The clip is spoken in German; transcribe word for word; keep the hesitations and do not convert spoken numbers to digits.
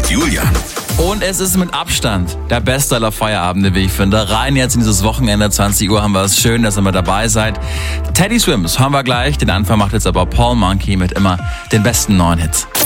Julian. Und es ist mit Abstand der beste aller Feierabende, wie ich finde. Rein jetzt in dieses Wochenende, zwanzig Uhr haben wir es. Schön, dass ihr mit dabei seid. Teddy Swims haben wir gleich. Den Anfang macht jetzt aber Paul Monkey mit immer den besten neuen Hits.